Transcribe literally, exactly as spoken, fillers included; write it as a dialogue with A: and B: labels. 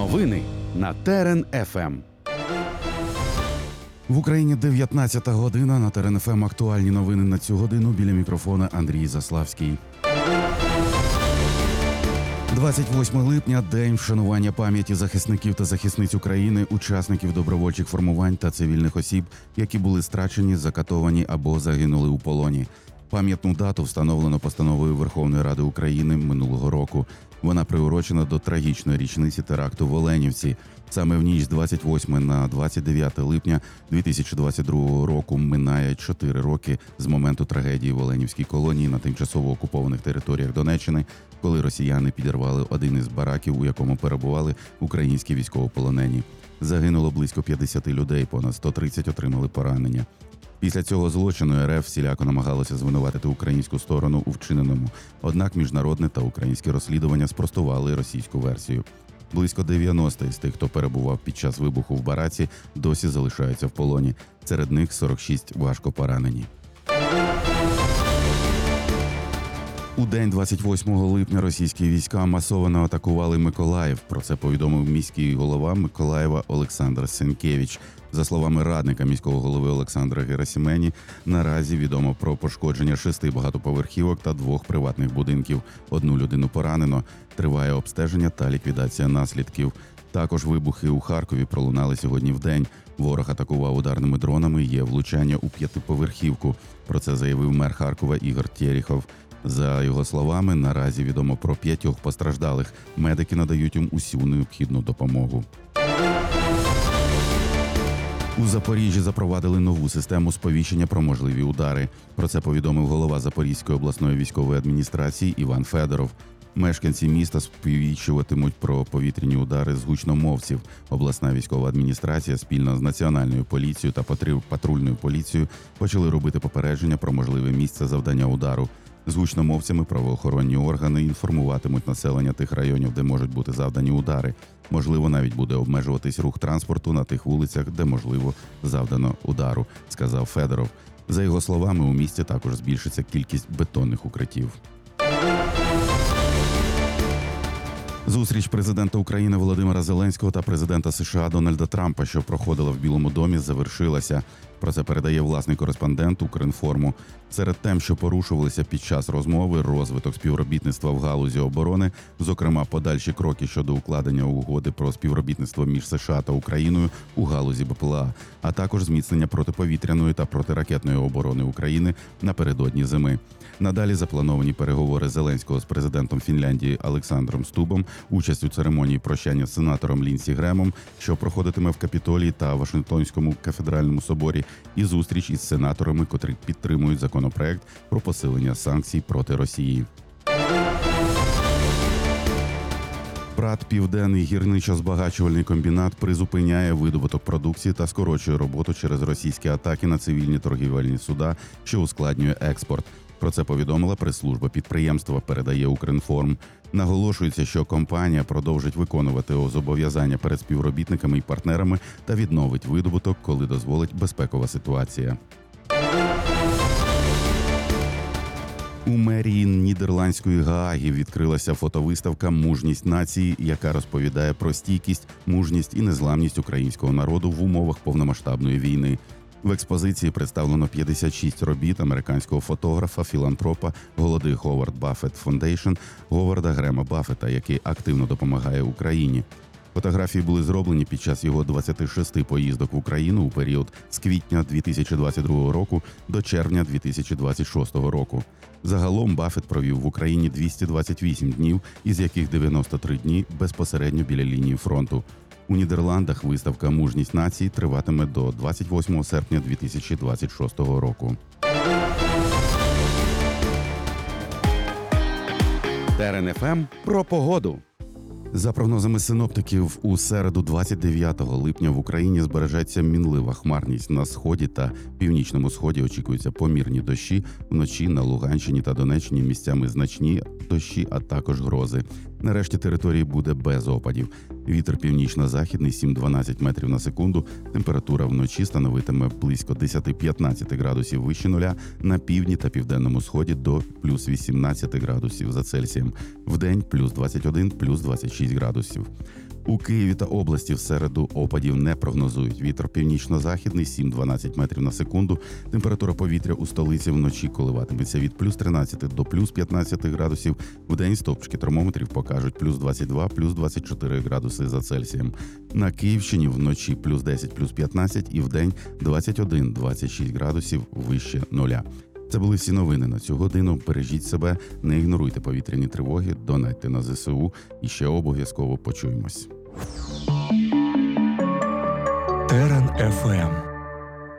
A: Новини на Терен еф ем.
B: В Україні дев'ятнадцята година. На Терен еф ем актуальні новини на цю годину. Біля мікрофона Андрій Заславський. двадцять восьмого липня – день вшанування пам'яті захисників та захисниць України, учасників добровольчих формувань та цивільних осіб, які були страчені, закатовані або загинули у полоні. Пам'ятну дату встановлено постановою Верховної Ради України минулого року. Вона приурочена до трагічної річниці теракту в Оленівці. Саме в ніч з двадцять восьмого на двадцять дев'яте липня дві тисячі двадцять другого року минає чотири роки з моменту трагедії в Оленівській колонії на тимчасово окупованих територіях Донеччини, коли росіяни підірвали один із бараків, у якому перебували українські військовополонені. Загинуло близько п'ятдесят людей, понад сто тридцять отримали поранення. Після цього злочину ер еф всіляко намагалося звинуватити українську сторону у вчиненому, однак міжнародне та українське розслідування спростували російську версію. Близько дев'яносто із тих, хто перебував під час вибуху в бараці, досі залишаються в полоні. Серед них сорок шість важко поранені. У день двадцять восьмого липня російські війська масово атакували Миколаїв. Про це повідомив міський голова Миколаєва Олександр Сенкевич. За словами радника міського голови Олександра Герасимені, наразі відомо про пошкодження шести багатоповерхівок та двох приватних будинків. Одну людину поранено. Триває обстеження та ліквідація наслідків. Також вибухи у Харкові пролунали сьогодні вдень. Ворог атакував ударними дронами, є влучання у п'ятиповерхівку. Про це заявив мер Харкова Ігор Терехов. За його словами, наразі відомо про п'ятьох постраждалих. Медики надають їм усю необхідну допомогу. У Запоріжжі запровадили нову систему сповіщення про можливі удари. Про це повідомив голова Запорізької обласної військової адміністрації Іван Федоров. Мешканці міста сповіщуватимуть про повітряні удари з гучномовців. Обласна військова адміністрація спільно з Національною поліцією та патрульною поліцією почали робити попередження про можливе місце завдання удару. З гучномовцями правоохоронні органи інформуватимуть населення тих районів, де можуть бути завдані удари. Можливо, навіть буде обмежуватись рух транспорту на тих вулицях, де, можливо, завдано удару, сказав Федоров. За його словами, у місті також збільшиться кількість бетонних укриттів. Зустріч президента України Володимира Зеленського та президента США Дональда Трампа, що проходила в Білому домі, завершилася. Про це передає власний кореспондент Укрінформу. Серед тем, що порушувалися під час розмови, розвиток співробітництва в галузі оборони, зокрема подальші кроки щодо укладення угоди про співробітництво між США та Україною у галузі бе пе ел а, а також зміцнення протиповітряної та протиракетної оборони України напередодні зими. Надалі заплановані переговори Зеленського з президентом Фінляндії Олександром Стубом, участь у церемонії прощання з сенатором Лінсі Гремом, що проходитиме в Капітолії та Вашингтонському кафедральному соборі, і зустріч із сенаторами, котрі підтримують законопроект про посилення санкцій проти Росії. ПРАТ «Південний гірничо-збагачувальний комбінат» призупиняє видобуток продукції та скорочує роботу через російські атаки на цивільні торгівельні суда, що ускладнює експорт. Про це повідомила прес-служба підприємства, передає Укрінформ. Наголошується, що компанія продовжить виконувати зобов'язання перед співробітниками і партнерами та відновить видобуток, коли дозволить безпекова ситуація. У мерії Нідерландської Гааги відкрилася фотовиставка «Мужність нації», яка розповідає про стійкість, мужність і незламність українського народу в умовах повномасштабної війни. В експозиції представлено п'ятдесят шість робіт американського фотографа, філантропа Голоди Говард Баффет Фондейшн Говарда Грема Баффета, який активно допомагає Україні. Фотографії були зроблені під час його двадцяти шести поїздок в Україну у період з квітня дві тисячі двадцять другого року до червня дві тисячі двадцять шостого року. Загалом Баффет провів в Україні двісті двадцять вісім днів, із яких дев'яносто три дні безпосередньо біля лінії фронту. У Нідерландах виставка «Мужність нації» триватиме до двадцять восьмого серпня дві тисячі двадцять шостого року.
A: Терен еф ем про погоду.
B: За прогнозами синоптиків, у середу двадцять дев'ятого липня в Україні збережеться мінлива хмарність. На сході та північному сході очікуються помірні дощі, вночі на Луганщині та Донеччині місцями значні дощі, а також грози. На решті території буде без опадів. Вітер північно-західний сім-дванадцять метрів на секунду. Температура вночі становитиме близько десять-п'ятнадцять градусів вище нуля, на півдні та південному сході до плюс вісімнадцять градусів за Цельсієм. Вдень плюс двадцять один, плюс двадцять шість градусів. У Києві та області в середу опадів не прогнозують. Вітер північно-західний сім-дванадцять метрів на секунду. Температура повітря у столиці вночі коливатиметься від плюс тринадцяти до плюс п'ятнадцяти градусів. Вдень стовпчики термометрів покажуть плюс двадцять два, плюс двадцять чотири градуси за Цельсієм. На Київщині вночі плюс десять, плюс п'ятнадцять і вдень двадцять один - двадцять шість градусів вище нуля. Це були всі новини на цю годину. Бережіть себе, не ігноруйте повітряні тривоги, донатьте на зе се у і ще обов'язково почуємось.
C: Терен еф ем.